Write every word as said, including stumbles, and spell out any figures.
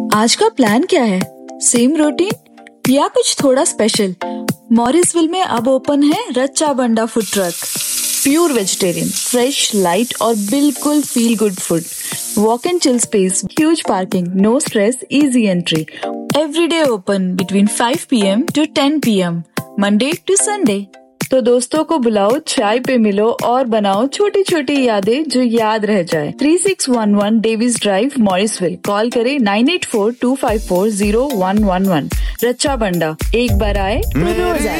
आज का प्लान क्या है? सेम रूटीन या कुछ थोड़ा स्पेशल? मॉरिसविल में अब ओपन है रच्चा बंडा food truck. Pure vegetarian, fresh, light और बिल्कुल feel good food. Walk and chill space, huge parking, no stress, easy entry. Every day open between five P M to ten P M, Monday to Sunday. तो दोस्तों को बुलाओ, चाय पे मिलो और बनाओ छोटी छोटी यादें जो याद रह जाए। Three six one one Davis drive, Morrisville. Call करें nine eight four to five four zero one one one. रच्चा बंडा, एक बार आए तो रोज आए।